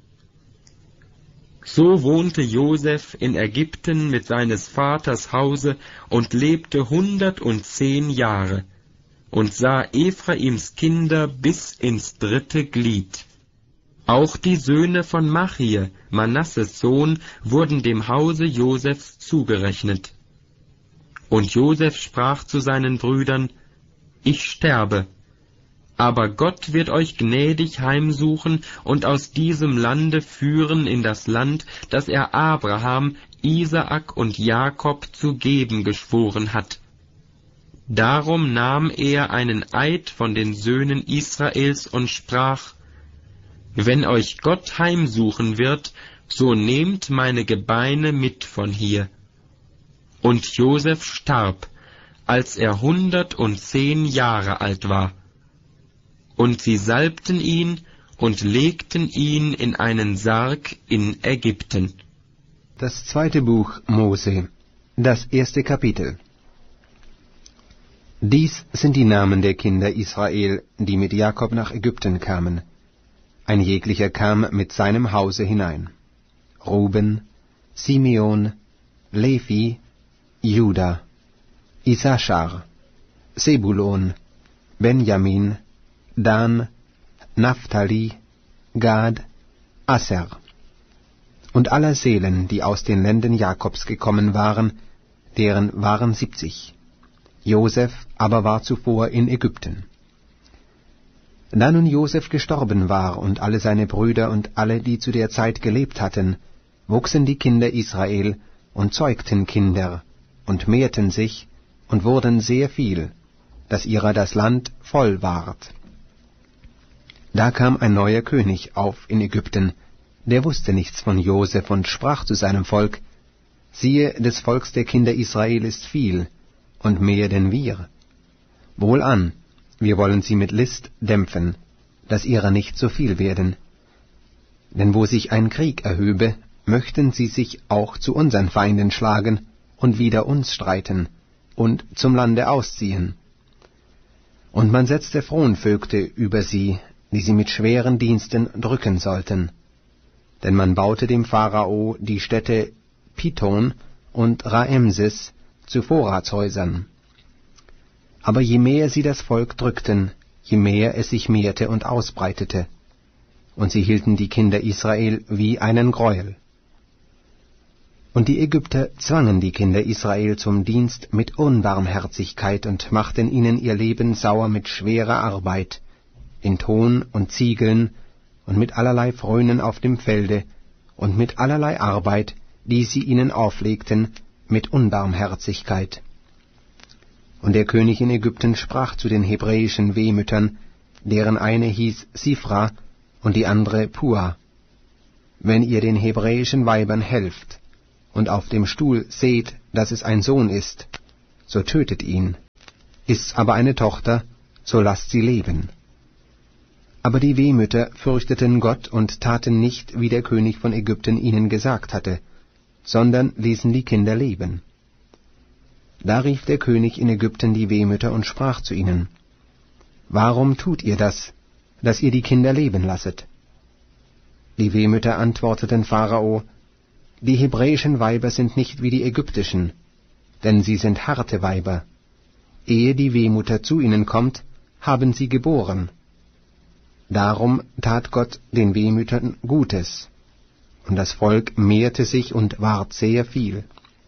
So wohnte Josef in Ägypten mit seines Vaters Hause und lebte hundertundzehn Jahre und sah Ephraims Kinder bis ins dritte Glied. Auch die Söhne von Machir, Manasses Sohn, wurden dem Hause Josefs zugerechnet. Und Josef sprach zu seinen Brüdern: Ich sterbe, aber Gott wird euch gnädig heimsuchen und aus diesem Lande führen in das Land, das er Abraham, Isaak und Jakob zu geben geschworen hat. Darum nahm er einen Eid von den Söhnen Israels und sprach: Wenn euch Gott heimsuchen wird, so nehmt meine Gebeine mit von hier. Und Josef starb, als er hundertundzehn Jahre alt war. Und sie salbten ihn und legten ihn in einen Sarg in Ägypten.
Das zweite Buch Mose, das erste Kapitel. Dies sind die Namen der Kinder Israel, die mit Jakob nach Ägypten kamen. Ein jeglicher kam mit seinem Hause hinein. Ruben, Simeon, Levi, Juda, Issachar, Sebulon, Benjamin, Dan, Naphtali, Gad, Aser. Und aller Seelen, die aus den Ländern Jakobs gekommen waren, deren waren siebzig. Josef aber war zuvor in Ägypten. Da nun Josef gestorben war und alle seine Brüder und alle, die zu der Zeit gelebt hatten, wuchsen die Kinder Israel und zeugten Kinder und mehrten sich und wurden sehr viel, dass ihrer das Land voll ward. Da kam ein neuer König auf in Ägypten, der wusste nichts von Josef und sprach zu seinem Volk: Siehe, des Volks der Kinder Israel ist viel, und mehr denn wir. Wohlan, wir wollen sie mit List dämpfen, dass ihrer nicht so viel werden. Denn wo sich ein Krieg erhöbe, möchten sie sich auch zu unseren Feinden schlagen und wider uns streiten und zum Lande ausziehen. Und man setzte Fronvögte über sie, die sie mit schweren Diensten drücken sollten. Denn man baute dem Pharao die Städte Pithon und Raemses zu Vorratshäusern. Aber je mehr sie das Volk drückten, je mehr es sich mehrte und ausbreitete, und sie hielten die Kinder Israel wie einen Greuel. Und die Ägypter zwangen die Kinder Israel zum Dienst mit Unbarmherzigkeit und machten ihnen ihr Leben sauer mit schwerer Arbeit, in Ton und Ziegeln und mit allerlei Fröhnen auf dem Felde und mit allerlei Arbeit, die sie ihnen auflegten, mit Unbarmherzigkeit. Und der König in Ägypten sprach zu den hebräischen Wehmüttern, deren eine hieß Sifra und die andere Pua. Wenn ihr den hebräischen Weibern helft und auf dem Stuhl seht, dass es ein Sohn ist, so tötet ihn. Ist's aber eine Tochter, so lasst sie leben. Aber die Wehmütter fürchteten Gott und taten nicht, wie der König von Ägypten ihnen gesagt hatte, sondern ließen die Kinder leben. Da rief der König in Ägypten die Wehmütter und sprach zu ihnen: Warum tut ihr das, dass ihr die Kinder leben lasset? Die Wehmütter antworteten Pharao: Die hebräischen Weiber sind nicht wie die ägyptischen, denn sie sind harte Weiber. Ehe die Wehmutter zu ihnen kommt, haben sie geboren. Darum tat Gott den Wehmüttern Gutes, und das Volk mehrte sich und ward sehr viel.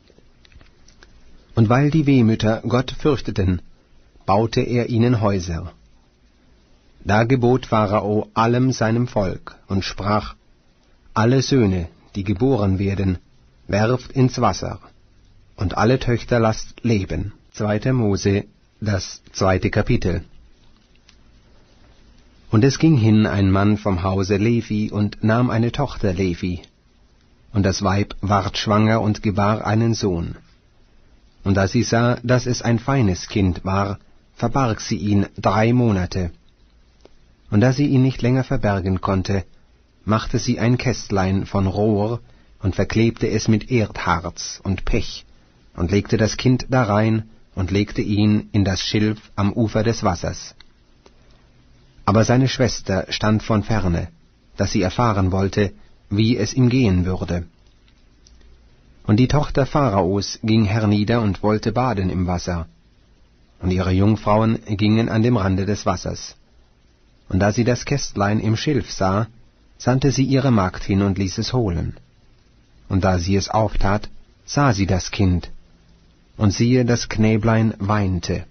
Und weil die Wehmütter Gott fürchteten, baute er ihnen Häuser. Da gebot Pharao allem seinem Volk und sprach: Alle Söhne, die geboren werden, werft ins Wasser, und alle Töchter lasst leben. Zweiter Mose, das zweite Kapitel. Und es ging hin ein Mann vom Hause Levi und nahm eine Tochter Levi. Und das Weib ward schwanger und gebar einen Sohn. Und da sie sah, dass es ein feines Kind war, verbarg sie ihn drei Monate. Und da sie ihn nicht länger verbergen konnte, machte sie ein Kästlein von Rohr und verklebte es mit Erdharz und Pech und legte das Kind darein und legte ihn in das Schilf am Ufer des Wassers. Aber seine Schwester stand von ferne, dass sie erfahren wollte, wie es ihm gehen würde. Und die Tochter Pharaos ging hernieder und wollte baden im Wasser. Und ihre Jungfrauen gingen an dem Rande des Wassers. Und da sie das Kästlein im Schilf sah, sandte sie ihre Magd hin und ließ es holen. Und da sie es auftat, sah sie das Kind, und siehe, das Knäblein weinte.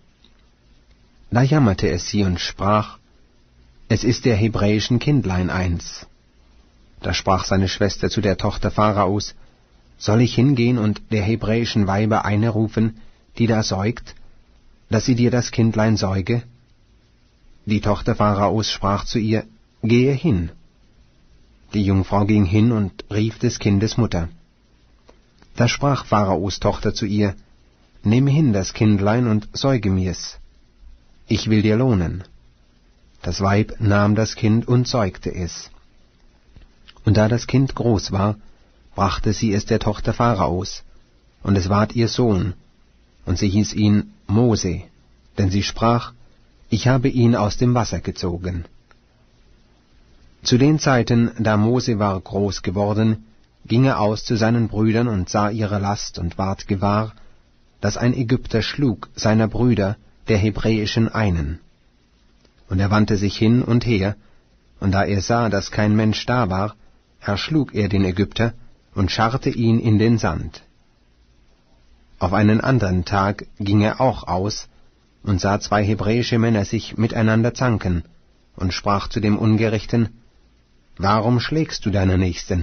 Da jammerte es sie und sprach: Es ist der hebräischen Kindlein eins. Da sprach seine Schwester zu der Tochter Pharaos: Soll ich hingehen und der hebräischen Weiber eine rufen, die da säugt, dass sie dir das Kindlein säuge? Die Tochter Pharaos sprach zu ihr: Gehe hin. Die Jungfrau ging hin und rief des Kindes Mutter. Da sprach Pharaos Tochter zu ihr: Nimm hin das Kindlein und säuge mir's. Ich will dir lohnen. Das Weib nahm das Kind und säugte es. Und da das Kind groß war, brachte sie es der Tochter Pharaos, und es ward ihr Sohn, und sie hieß ihn Mose, denn sie sprach: Ich habe ihn aus dem Wasser gezogen. Zu den Zeiten, da Mose war groß geworden, ging er aus zu seinen Brüdern und sah ihre Last und ward gewahr, dass ein Ägypter schlug seiner Brüder, der hebräischen, einen. Und er wandte sich hin und her, und da er sah, dass kein Mensch da war, erschlug er den Ägypter und scharrte ihn in den Sand. Auf einen anderen Tag ging er auch aus und sah zwei hebräische Männer sich miteinander zanken, und sprach zu dem Ungerechten: Warum schlägst du deinen Nächsten?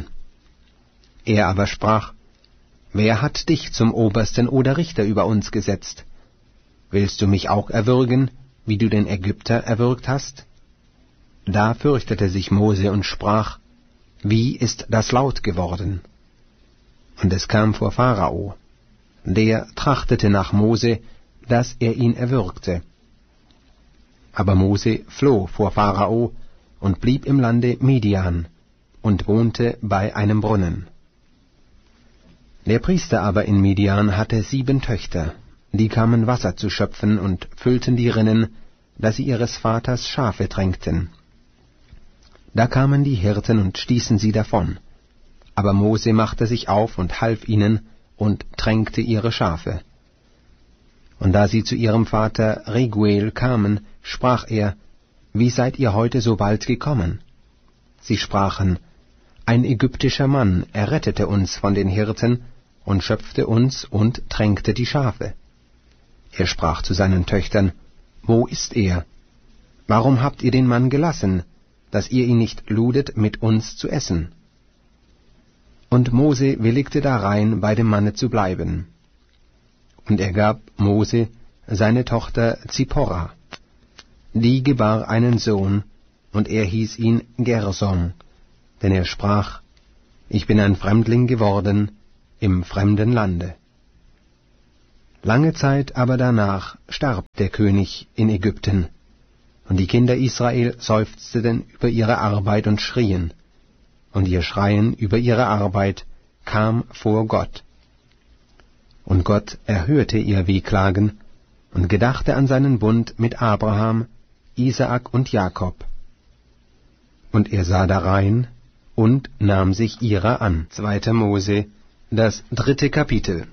Er aber sprach: Wer hat dich zum Obersten oder Richter über uns gesetzt? Willst du mich auch erwürgen, wie du den Ägypter erwürgt hast? Da fürchtete sich Mose und sprach: Wie ist das laut geworden? Und es kam vor Pharao. Der trachtete nach Mose, dass er ihn erwürgte. Aber Mose floh vor Pharao und blieb im Lande Midian und wohnte bei einem Brunnen. Der Priester aber in Midian hatte sieben Töchter, die kamen Wasser zu schöpfen und füllten die Rinnen, dass sie ihres Vaters Schafe tränkten. Da kamen die Hirten und stießen sie davon. Aber Mose machte sich auf und half ihnen und tränkte ihre Schafe. Und da sie zu ihrem Vater Reguel kamen, sprach er: Wie seid ihr heute so bald gekommen? Sie sprachen: Ein ägyptischer Mann errettete uns von den Hirten und schöpfte uns und tränkte die Schafe. Er sprach zu seinen Töchtern: Wo ist er? Warum habt ihr den Mann gelassen, dass ihr ihn nicht ludet, mit uns zu essen? Und Mose willigte darein, bei dem Manne zu bleiben. Und er gab Mose seine Tochter Zipporah. Die gebar einen Sohn, und er hieß ihn Gersom, denn er sprach, ich bin ein Fremdling geworden im fremden Lande. Lange Zeit aber danach starb der König in Ägypten, und die Kinder Israel seufzten über ihre Arbeit und schrien, und ihr Schreien über ihre Arbeit kam vor Gott. Und Gott erhörte ihr Wehklagen und gedachte an seinen Bund mit Abraham, Isaak und Jakob. Und er sah darein und nahm sich ihrer an. Zweiter Mose, das dritte Kapitel.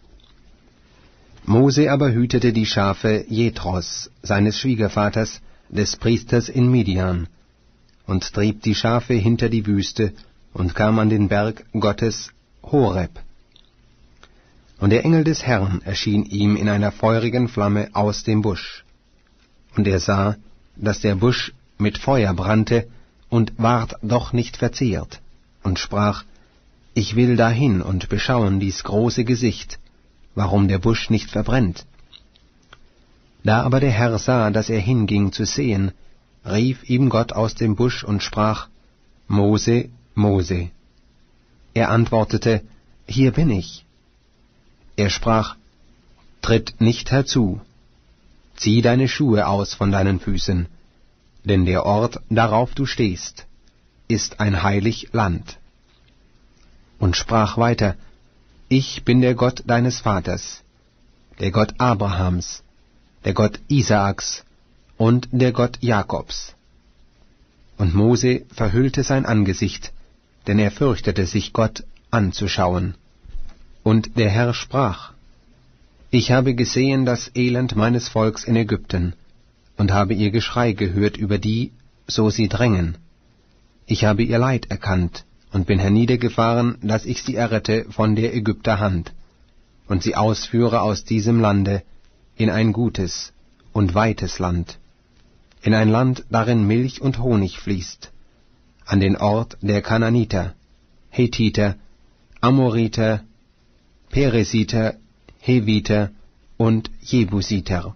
Mose aber hütete die Schafe Jethros, seines Schwiegervaters, des Priesters in Midian, und trieb die Schafe hinter die Wüste und kam an den Berg Gottes Horeb. Und der Engel des Herrn erschien ihm in einer feurigen Flamme aus dem Busch. Und er sah, dass der Busch mit Feuer brannte und ward doch nicht verzehrt, und sprach, ich will dahin und beschauen dies große Gesicht, warum der Busch nicht verbrennt. Da aber der Herr sah, dass er hinging zu sehen, rief ihm Gott aus dem Busch und sprach, Mose, Mose. Er antwortete, hier bin ich. Er sprach, tritt nicht herzu, zieh deine Schuhe aus von deinen Füßen, denn der Ort, darauf du stehst, ist ein heilig Land. Und sprach weiter, ich bin der Gott deines Vaters, der Gott Abrahams, der Gott Isaaks und der Gott Jakobs. Und Mose verhüllte sein Angesicht, denn er fürchtete sich, Gott anzuschauen. Und der Herr sprach, ich habe gesehen das Elend meines Volks in Ägypten, und habe ihr Geschrei gehört über die, so sie drängen. Ich habe ihr Leid erkannt, und bin herniedergefahren, dass ich sie errette von der Ägypter Hand, und sie ausführe aus diesem Lande in ein gutes und weites Land, in ein Land, darin Milch und Honig fließt, an den Ort der Kananiter, Hethiter, Amoriter, Peresiter, Heviter und Jebusiter.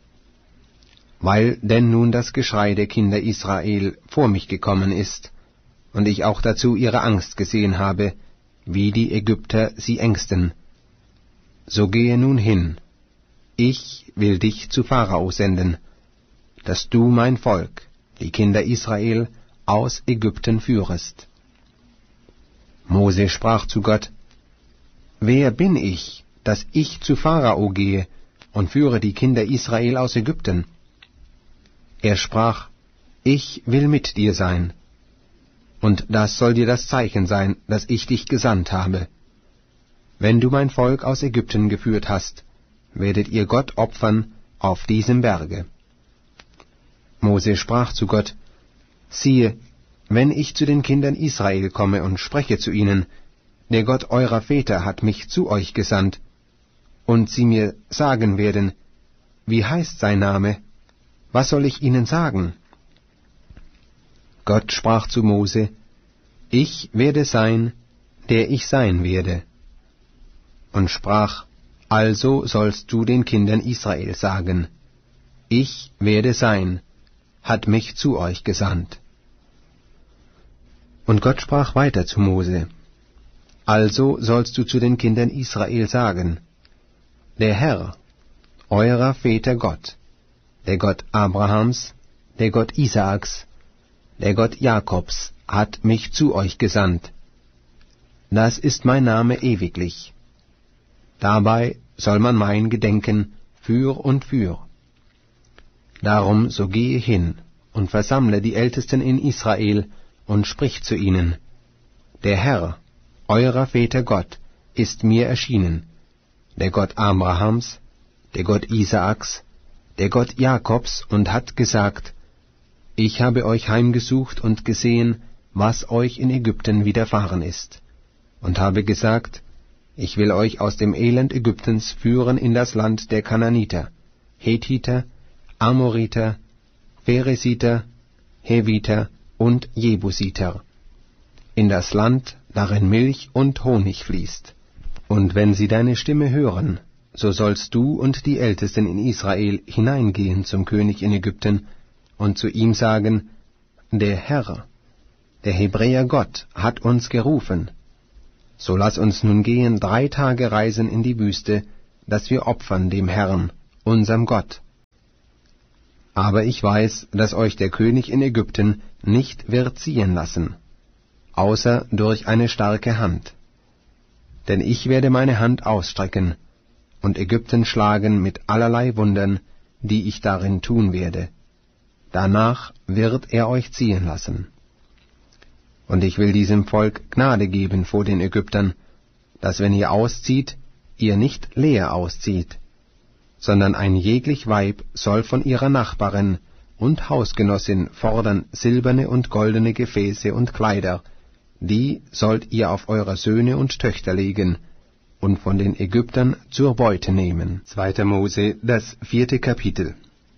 Weil denn nun das Geschrei der Kinder Israel vor mich gekommen ist, und ich auch dazu ihre Angst gesehen habe, wie die Ägypter sie ängsten, so gehe nun hin, ich will dich zu Pharao senden, dass du mein Volk, die Kinder Israel, aus Ägypten führest. Mose sprach zu Gott, wer bin ich, dass ich zu Pharao gehe und führe die Kinder Israel aus Ägypten? Er sprach, ich will mit dir sein, und das soll dir das Zeichen sein, dass ich dich gesandt habe. Wenn du mein Volk aus Ägypten geführt hast, werdet ihr Gott opfern auf diesem Berge. Mose sprach zu Gott, siehe, wenn ich zu den Kindern Israel komme und spreche zu ihnen, der Gott eurer Väter hat mich zu euch gesandt, und sie mir sagen werden, wie heißt sein Name, was soll ich ihnen sagen? Gott sprach zu Mose, ich werde sein, der ich sein werde. Und sprach, also sollst du den Kindern Israel sagen, ich werde sein, hat mich zu euch gesandt. Und Gott sprach weiter zu Mose, also sollst du zu den Kindern Israel sagen, der Herr, eurer Väter Gott, der Gott Abrahams, der Gott Isaaks, der Gott Jakobs, hat mich zu euch gesandt. Das ist mein Name ewiglich. Dabei soll man mein gedenken für und für. Darum so gehe hin und versammle die Ältesten in Israel und sprich zu ihnen, der Herr, eurer Väter Gott, ist mir erschienen, der Gott Abrahams, der Gott Isaaks, der Gott Jakobs, und hat gesagt, ich habe euch heimgesucht und gesehen, was euch in Ägypten widerfahren ist, und habe gesagt, ich will euch aus dem Elend Ägyptens führen in das Land der Kananiter, Hethiter, Amoriter, Pheresiter, Heviter und Jebusiter, in das Land, darin Milch und Honig fließt. Und wenn sie deine Stimme hören, so sollst du und die Ältesten in Israel hineingehen zum König in Ägypten und zu ihm sagen, der Herr, der Hebräer Gott, hat uns gerufen. So lass uns nun gehen drei Tage reisen in die Wüste, dass wir opfern dem Herrn, unserem Gott. Aber ich weiß, dass euch der König in Ägypten nicht wird ziehen lassen, außer durch eine starke Hand. Denn ich werde meine Hand ausstrecken und Ägypten schlagen mit allerlei Wundern, die ich darin tun werde. Danach wird er euch ziehen lassen. Und ich will diesem Volk Gnade geben vor den Ägyptern, dass wenn ihr auszieht, ihr nicht leer auszieht, sondern ein jeglich Weib soll von ihrer Nachbarin und Hausgenossin fordern silberne und goldene Gefäße und Kleider, die sollt ihr auf eure Söhne und Töchter legen und von den Ägyptern zur Beute nehmen. Zweiter Mose, das vierte Kapitel.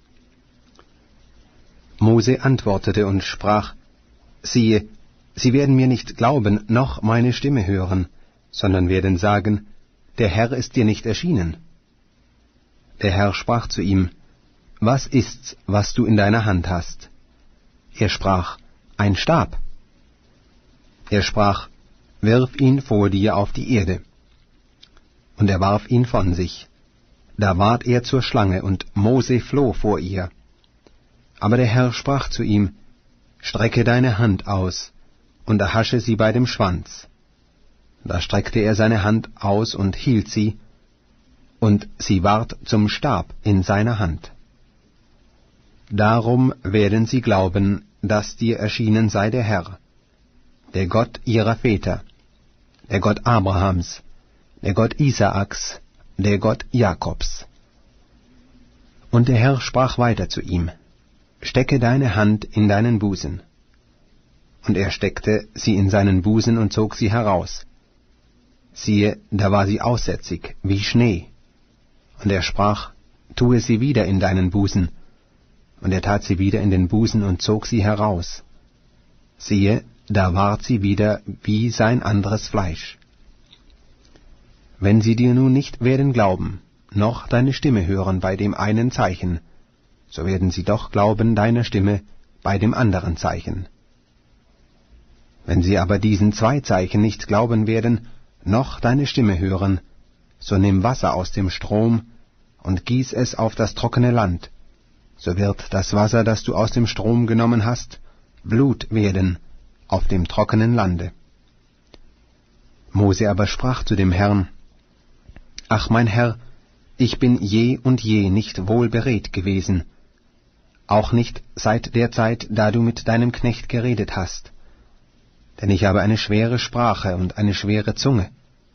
Mose antwortete und sprach, siehe, sie werden mir nicht glauben, noch meine Stimme hören, sondern werden sagen, der Herr ist dir nicht erschienen. Der Herr sprach zu ihm, was ist's, was du in deiner Hand hast? Er sprach, ein Stab. Er sprach, wirf ihn vor dir auf die Erde. Und er warf ihn von sich. Da ward er zur Schlange, und Mose floh vor ihr. Aber der Herr sprach zu ihm, strecke deine Hand aus, und erhasche sie bei dem Schwanz. Da streckte er seine Hand aus und hielt sie, und sie ward zum Stab in seiner Hand. Darum werden sie glauben, dass dir erschienen sei der Herr, der Gott ihrer Väter, der Gott Abrahams, der Gott Isaaks, der Gott Jakobs. Und der Herr sprach weiter zu ihm, stecke deine Hand in deinen Busen. Und er steckte sie in seinen Busen und zog sie heraus. Siehe, da war sie aussätzig, wie Schnee. Und er sprach, tue sie wieder in deinen Busen. Und er tat sie wieder in den Busen und zog sie heraus. Siehe, da ward sie wieder wie sein anderes Fleisch. Wenn sie dir nun nicht werden glauben, noch deine Stimme hören bei dem einen Zeichen, so werden sie doch glauben deiner Stimme bei dem anderen Zeichen. Wenn sie aber diesen zwei Zeichen nicht glauben werden, noch deine Stimme hören, so nimm Wasser aus dem Strom und gieß es auf das trockene Land, so wird das Wasser, das du aus dem Strom genommen hast, Blut werden auf dem trockenen Lande. Mose aber sprach zu dem Herrn, ach mein Herr, ich bin je und je nicht wohl beredt gewesen, auch nicht seit der Zeit, da du mit deinem Knecht geredet hast, denn ich habe eine schwere Sprache und eine schwere Zunge.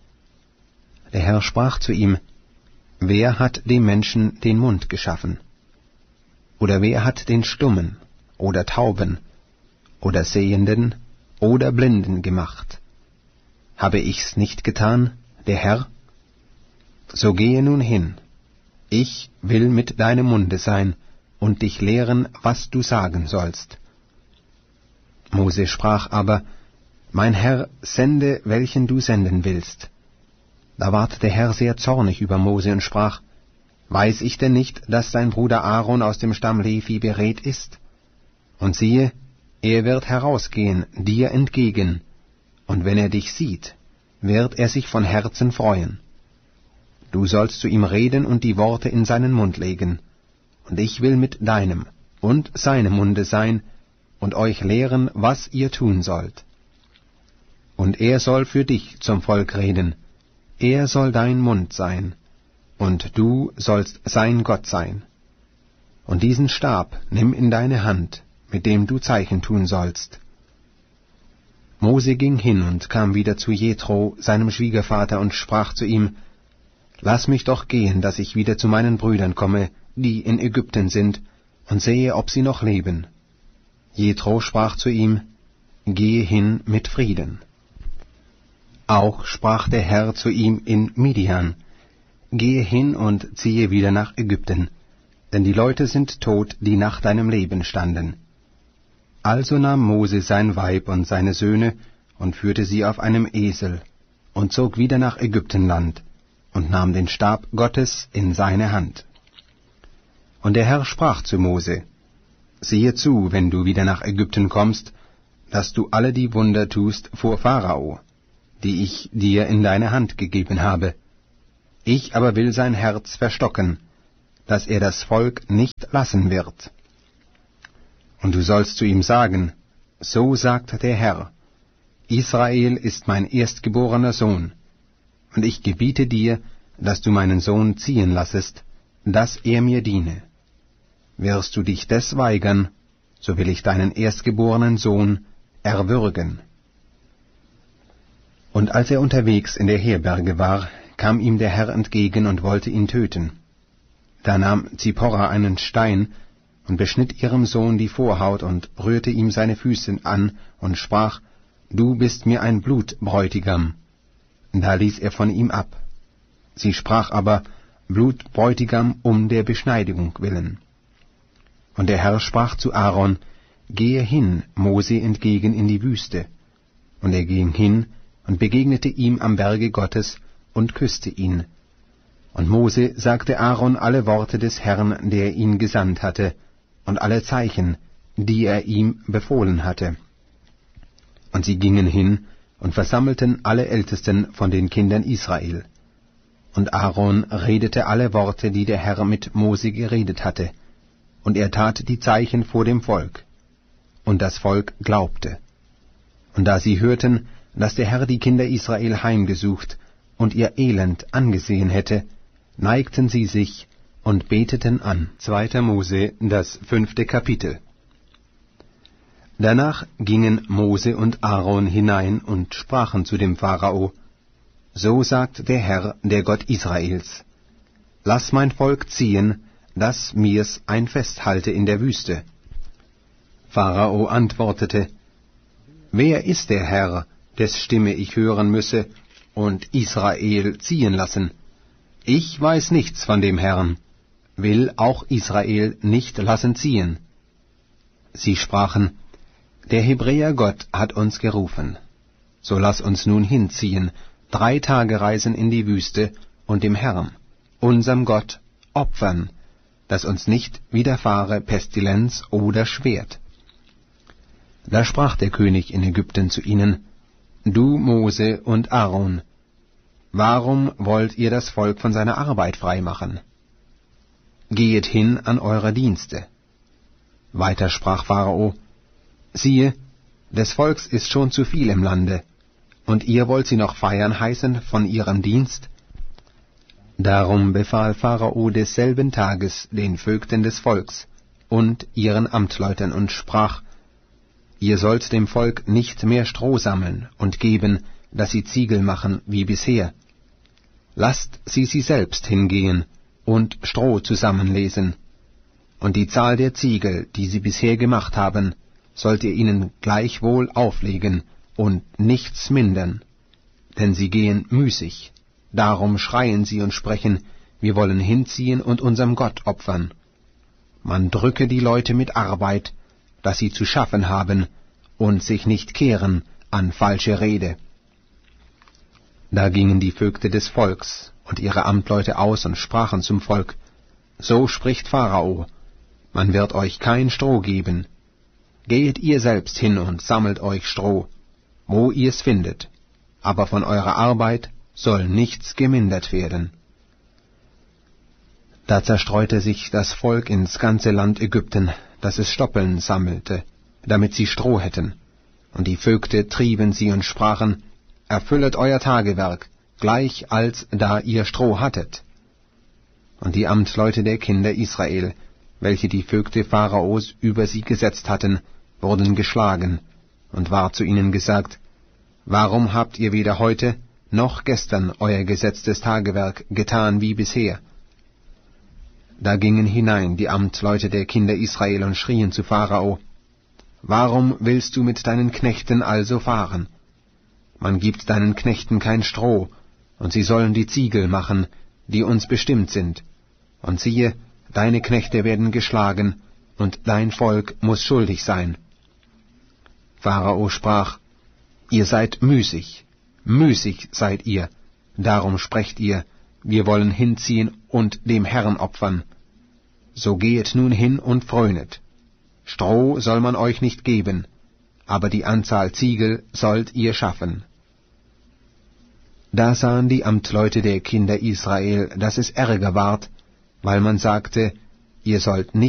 Der Herr sprach zu ihm, wer hat dem Menschen den Mund geschaffen? Oder wer hat den Stummen oder Tauben oder Sehenden oder Blinden gemacht? Habe ich's nicht getan, der Herr? So gehe nun hin, ich will mit deinem Munde sein und dich lehren, was du sagen sollst. Mose sprach aber, mein Herr, sende, welchen du senden willst. Da ward der Herr sehr zornig über Mose und sprach, weiß ich denn nicht, dass dein Bruder Aaron aus dem Stamm Levi beredt ist? Und siehe, er wird herausgehen dir entgegen, und wenn er dich sieht, wird er sich von Herzen freuen. Du sollst zu ihm reden und die Worte in seinen Mund legen, und ich will mit deinem und seinem Munde sein und euch lehren, was ihr tun sollt. Und er soll für dich zum Volk reden, er soll dein Mund sein, und du sollst sein Gott sein. Und diesen Stab nimm in deine Hand, mit dem du Zeichen tun sollst. Mose ging hin und kam wieder zu Jethro, seinem Schwiegervater, und sprach zu ihm, lass mich doch gehen, dass ich wieder zu meinen Brüdern komme, die in Ägypten sind, und sehe, ob sie noch leben. Jethro sprach zu ihm, gehe hin mit Frieden. Auch sprach der Herr zu ihm in Midian, gehe hin und ziehe wieder nach Ägypten, denn die Leute sind tot, die nach deinem Leben standen. Also nahm Mose sein Weib und seine Söhne und führte sie auf einem Esel und zog wieder nach Ägyptenland und nahm den Stab Gottes in seine Hand. Und der Herr sprach zu Mose, siehe zu, wenn du wieder nach Ägypten kommst, dass du alle die Wunder tust vor Pharao, die ich dir in deine Hand gegeben habe. Ich aber will sein Herz verstocken, dass er das Volk nicht lassen wird. Und du sollst zu ihm sagen, so sagt der Herr, Israel ist mein erstgeborener Sohn, und ich gebiete dir, dass du meinen Sohn ziehen lassest, dass er mir diene. Wirst du dich des weigern, so will ich deinen erstgeborenen Sohn erwürgen. Und als er unterwegs in der Herberge war, kam ihm der Herr entgegen und wollte ihn töten. Da nahm Zipporah einen Stein und beschnitt ihrem Sohn die Vorhaut und rührte ihm seine Füße an und sprach, Du bist mir ein Blutbräutigam. Da ließ er von ihm ab. Sie sprach aber, Blutbräutigam um der Beschneidigung willen. Und der Herr sprach zu Aaron, Gehe hin, Mose entgegen in die Wüste. Und er ging hin und begegnete ihm am Berge Gottes und küsste ihn. Und Mose sagte Aaron alle Worte des Herrn, der ihn gesandt hatte, und alle Zeichen, die er ihm befohlen hatte. Und sie gingen hin und versammelten alle Ältesten von den Kindern Israel. Und Aaron redete alle Worte, die der Herr mit Mose geredet hatte, und er tat die Zeichen vor dem Volk. Und das Volk glaubte. Und da sie hörten, dass der Herr die Kinder Israel heimgesucht und ihr Elend angesehen hätte, neigten sie sich und beteten an. Zweiter Mose, das fünfte Kapitel. Danach gingen Mose und Aaron hinein und sprachen zu dem Pharao, So sagt der Herr, der Gott Israels, Lass mein Volk ziehen, dass mir's ein Fest halte in der Wüste. Pharao antwortete, Wer ist der Herr, des Stimme ich hören müsse, und Israel ziehen lassen? Ich weiß nichts von dem Herrn, will auch Israel nicht lassen ziehen. Sie sprachen, Der Hebräer Gott hat uns gerufen. So lass uns nun hinziehen, drei Tage reisen in die Wüste und dem Herrn, unserem Gott, opfern, dass uns nicht widerfahre Pestilenz oder Schwert. Da sprach der König in Ägypten zu ihnen, Du Mose und Aaron, warum wollt ihr das Volk von seiner Arbeit freimachen? Gehet hin an eure Dienste. Weiter sprach Pharao, Siehe, des Volks ist schon zu viel im Lande, und ihr wollt sie noch feiern heißen von ihrem Dienst? Darum befahl Pharao desselben Tages den Vögten des Volks und ihren Amtleuten und sprach, Ihr sollt dem Volk nicht mehr Stroh sammeln und geben, dass sie Ziegel machen wie bisher. Lasst sie sie selbst hingehen und Stroh zusammenlesen. Und die Zahl der Ziegel, die sie bisher gemacht haben, sollt ihr ihnen gleichwohl auflegen und nichts mindern. Denn sie gehen müßig. Darum schreien sie und sprechen, wir wollen hinziehen und unserem Gott opfern. Man drücke die Leute mit Arbeit, dass sie zu schaffen haben und sich nicht kehren an falsche Rede. Da gingen die Vögte des Volks und ihre Amtleute aus und sprachen zum Volk, So spricht Pharao, man wird euch kein Stroh geben. Gehet ihr selbst hin und sammelt euch Stroh, wo ihr's findet, aber von eurer Arbeit soll nichts gemindert werden. Da zerstreute sich das Volk ins ganze Land Ägypten, dass es Stoppeln sammelte, damit sie Stroh hätten. Und die Vögte trieben sie und sprachen, Erfüllet euer Tagewerk, gleich als da ihr Stroh hattet. Und die Amtleute der Kinder Israel, welche die Vögte Pharaos über sie gesetzt hatten, wurden geschlagen, und ward zu ihnen gesagt, Warum habt ihr weder heute noch gestern euer gesetztes Tagewerk getan wie bisher? Da gingen hinein die Amtleute der Kinder Israel und schrien zu Pharao, Warum willst du mit deinen Knechten also fahren? Man gibt deinen Knechten kein Stroh, und sie sollen die Ziegel machen, die uns bestimmt sind. Und siehe, deine Knechte werden geschlagen, und dein Volk muß schuldig sein. Pharao sprach, Ihr seid müßig, müßig seid ihr, darum sprecht ihr, wir wollen hinziehen und dem Herrn opfern. So gehet nun hin und fröhnet. Stroh soll man euch nicht geben, aber die Anzahl Ziegel sollt ihr schaffen. Da sahen die Amtleute der Kinder Israel, dass es Ärger ward, weil man sagte, ihr sollt nicht